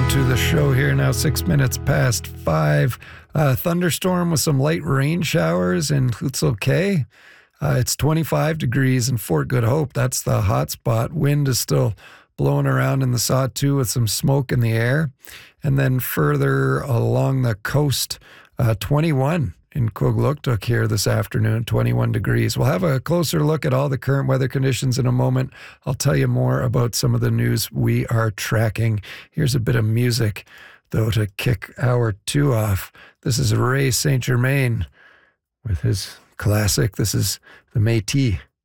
welcome to the show here now, 6 minutes past 5. Thunderstorm with some light rain showers in Hutzel K. It's 25 degrees in Fort Good Hope. That's the hot spot. Wind is still blowing around in the Sawtoo with some smoke in the air. And then further along the coast, 21 in Kugluktuk here this afternoon, 21 degrees. We'll have a closer look at all the current weather conditions in a moment. I'll tell you more about some of the news we are tracking. Here's a bit of music, though, to kick hour 2 off. This is Ray St. Germain with his classic. This is the Métis.